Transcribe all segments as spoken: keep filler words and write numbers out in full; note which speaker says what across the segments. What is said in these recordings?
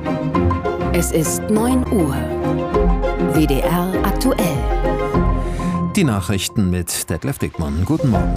Speaker 1: Es ist neun Uhr. W D R aktuell.
Speaker 2: Die Nachrichten mit Detlef Dickmann. Guten Morgen.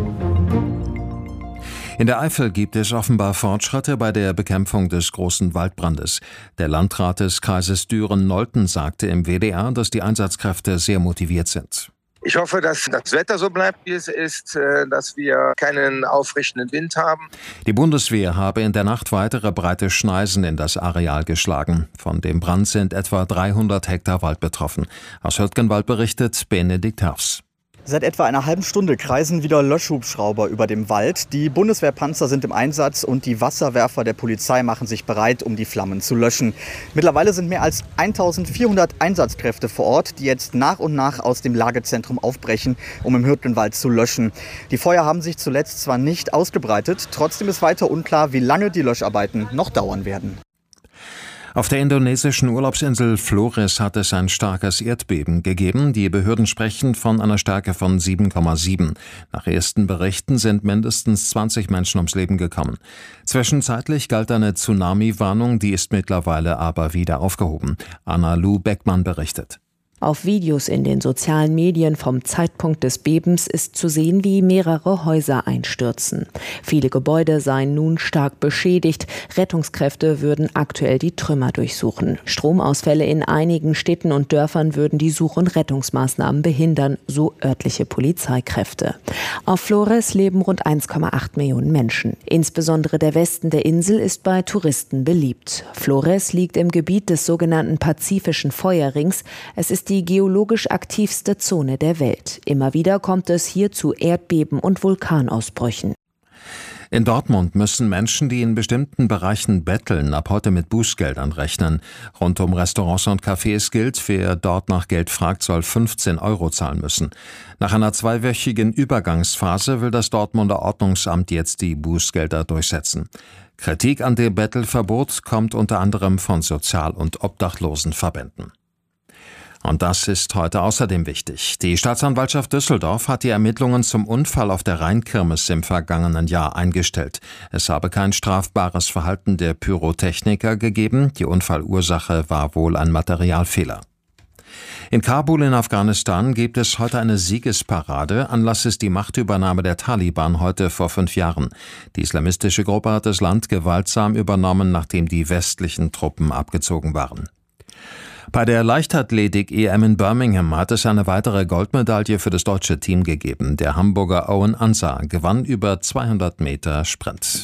Speaker 2: In der Eifel gibt es offenbar Fortschritte bei der Bekämpfung des großen Waldbrandes. Der Landrat des Kreises Düren-Nolten sagte im W D R, dass die Einsatzkräfte sehr motiviert sind.
Speaker 3: Ich hoffe, dass das Wetter so bleibt, wie es ist, dass wir keinen aufrichtenden Wind haben.
Speaker 2: Die Bundeswehr habe in der Nacht weitere breite Schneisen in das Areal geschlagen. Von dem Brand sind etwa dreihundert Hektar Wald betroffen. Aus Hürtgenwald berichtet Benedikt Herfs.
Speaker 4: Seit etwa einer halben Stunde kreisen wieder Löschhubschrauber über dem Wald. Die Bundeswehrpanzer sind im Einsatz und die Wasserwerfer der Polizei machen sich bereit, um die Flammen zu löschen. Mittlerweile sind mehr als eintausendvierhundert Einsatzkräfte vor Ort, die jetzt nach und nach aus dem Lagezentrum aufbrechen, um im Hürtgenwald zu löschen. Die Feuer haben sich zuletzt zwar nicht ausgebreitet, trotzdem ist weiter unklar, wie lange die Löscharbeiten noch dauern werden.
Speaker 2: Auf der indonesischen Urlaubsinsel Flores hat es ein starkes Erdbeben gegeben. Die Behörden sprechen von einer Stärke von sieben Komma sieben. Nach ersten Berichten sind mindestens zwanzig Menschen ums Leben gekommen. Zwischenzeitlich galt eine Tsunami-Warnung, die ist mittlerweile aber wieder aufgehoben. Anna-Lu Beckmann berichtet.
Speaker 5: Auf Videos in den sozialen Medien vom Zeitpunkt des Bebens ist zu sehen, wie mehrere Häuser einstürzen. Viele Gebäude seien nun stark beschädigt. Rettungskräfte würden aktuell die Trümmer durchsuchen. Stromausfälle in einigen Städten und Dörfern würden die Such- und Rettungsmaßnahmen behindern, so örtliche Polizeikräfte. Auf Flores leben rund eins Komma acht Millionen Menschen. Insbesondere der Westen der Insel ist bei Touristen beliebt. Flores liegt im Gebiet des sogenannten Pazifischen Feuerrings. Es ist die geologisch aktivste Zone der Welt. Immer wieder kommt es hier zu Erdbeben und Vulkanausbrüchen.
Speaker 2: In Dortmund müssen Menschen, die in bestimmten Bereichen betteln, ab heute mit Bußgeldern rechnen. Rund um Restaurants und Cafés gilt, wer dort nach Geld fragt, soll fünfzehn Euro zahlen müssen. Nach einer zweiwöchigen Übergangsphase will das Dortmunder Ordnungsamt jetzt die Bußgelder durchsetzen. Kritik an dem Bettelverbot kommt unter anderem von Sozial- und Obdachlosenverbänden. Und das ist heute außerdem wichtig. Die Staatsanwaltschaft Düsseldorf hat die Ermittlungen zum Unfall auf der Rheinkirmes im vergangenen Jahr eingestellt. Es habe kein strafbares Verhalten der Pyrotechniker gegeben. Die Unfallursache war wohl ein Materialfehler. In Kabul in Afghanistan gibt es heute eine Siegesparade. Anlass ist die Machtübernahme der Taliban heute vor fünf Jahren. Die islamistische Gruppe hat das Land gewaltsam übernommen, nachdem die westlichen Truppen abgezogen waren. Bei der Leichtathletik-E M in Birmingham hat es eine weitere Goldmedaille für das deutsche Team gegeben. Der Hamburger Owen Ansah gewann über zweihundert Meter Sprint.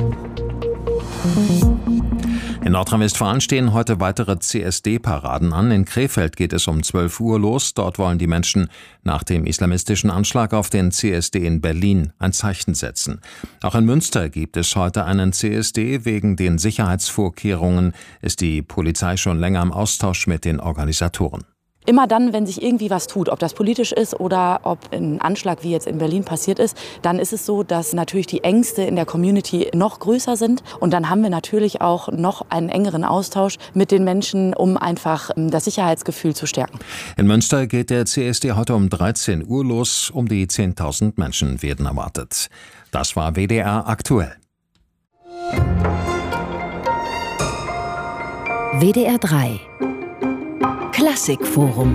Speaker 2: In Nordrhein-Westfalen stehen heute weitere C S D-Paraden an. In Krefeld geht es um zwölf Uhr los. Dort wollen die Menschen nach dem islamistischen Anschlag auf den C S D in Berlin ein Zeichen setzen. Auch in Münster gibt es heute einen C S D. Wegen den Sicherheitsvorkehrungen ist die Polizei schon länger im Austausch mit den Organisatoren.
Speaker 6: Immer dann, wenn sich irgendwie was tut, ob das politisch ist oder ob ein Anschlag wie jetzt in Berlin passiert ist, dann ist es so, dass natürlich die Ängste in der Community noch größer sind. Und dann haben wir natürlich auch noch einen engeren Austausch mit den Menschen, um einfach das Sicherheitsgefühl zu stärken.
Speaker 2: In Münster geht der C S D heute um dreizehn Uhr los. Um die zehntausend Menschen werden erwartet. Das war W D R aktuell.
Speaker 1: W D R drei Klassikforum.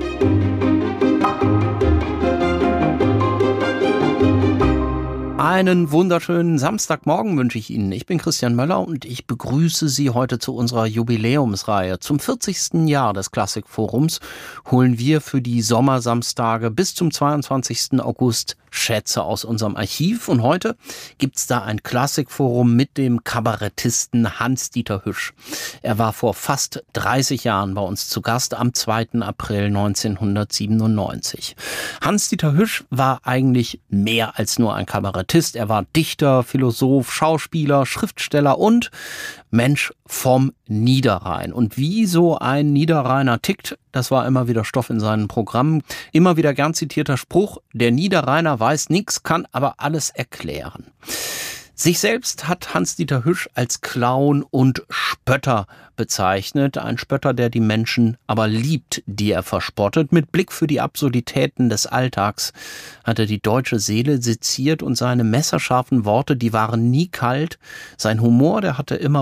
Speaker 7: Einen wunderschönen Samstagmorgen wünsche ich Ihnen. Ich bin Christian Möller und ich begrüße Sie heute zu unserer Jubiläumsreihe. Zum vierzigsten Jahr des Klassikforums holen wir für die Sommersamstage bis zum zweiundzwanzigsten August Schätze aus unserem Archiv. Und heute gibt's da ein Klassikforum mit dem Kabarettisten Hans-Dieter Hüsch. Er war vor fast dreißig Jahren bei uns zu Gast am zweiten April neunzehnhundertsiebenundneunzig. Hans-Dieter Hüsch war eigentlich mehr als nur ein Kabarettist. Er war Dichter, Philosoph, Schauspieler, Schriftsteller und Mensch vom Niederrhein. Und wie so ein Niederrheiner tickt, das war immer wieder Stoff in seinen Programmen. Immer wieder gern zitierter Spruch: Der Niederrheiner weiß nichts, kann aber alles erklären. Sich selbst hat Hans-Dieter Hüsch als Clown und Spötter bezeichnet. Ein Spötter, der die Menschen aber liebt, die er verspottet. Mit Blick für die Absurditäten des Alltags hat er die deutsche Seele seziert und seine messerscharfen Worte, die waren nie kalt. Sein Humor, der hatte immer was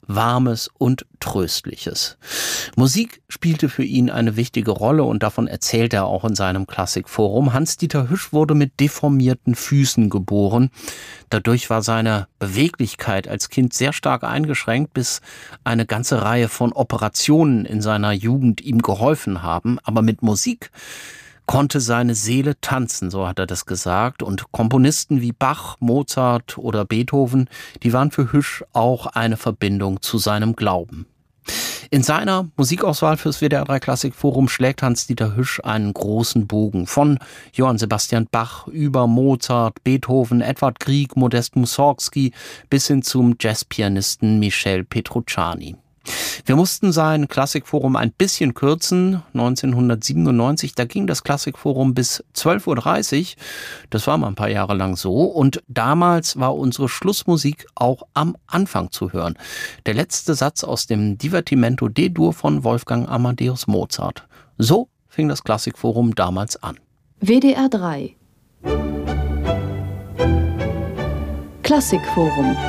Speaker 7: Warmes und Tröstliches. Musik spielte für ihn eine wichtige Rolle und davon erzählt er auch in seinem Klassikforum. Hans-Dieter Hüsch wurde mit deformierten Füßen geboren. Dadurch war seine Beweglichkeit als Kind sehr stark eingeschränkt, bis eine ganze Reihe von Operationen in seiner Jugend ihm geholfen haben. Aber mit Musik konnte seine Seele tanzen, so hat er das gesagt. Und Komponisten wie Bach, Mozart oder Beethoven, die waren für Hüsch auch eine Verbindung zu seinem Glauben. In seiner Musikauswahl fürs W D R drei Klassikforum schlägt Hans-Dieter Hüsch einen großen Bogen. Von Johann Sebastian Bach über Mozart, Beethoven, Edvard Grieg, Modest Mussorgsky bis hin zum Jazzpianisten Michel Petrucciani. Wir mussten sein Klassikforum ein bisschen kürzen. neunzehnhundertsiebenundneunzig, da ging das Klassikforum bis zwölf Uhr dreißig. Das war mal ein paar Jahre lang so. Und damals war unsere Schlussmusik auch am Anfang zu hören. Der letzte Satz aus dem Divertimento D-Dur von Wolfgang Amadeus Mozart. So fing das Klassikforum damals an.
Speaker 1: W D R drei Klassikforum.